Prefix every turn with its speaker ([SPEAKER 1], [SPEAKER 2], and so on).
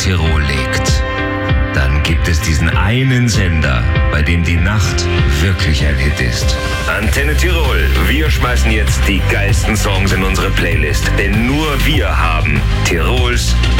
[SPEAKER 1] Tirol legt, dann gibt es diesen einen Sender, bei dem die Nacht wirklich ein Hit ist.
[SPEAKER 2] Antenne Tirol, wir schmeißen jetzt die geilsten Songs in unsere Playlist, denn nur wir haben Tirols